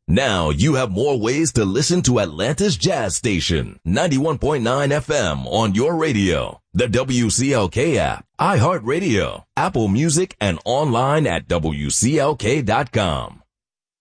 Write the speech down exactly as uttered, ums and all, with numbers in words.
Now you have more ways to listen to Atlanta's Jazz Station, ninety-one point nine F M on your radio, the W C L K app, iHeartRadio, Apple Music, and online at W C L K dot com.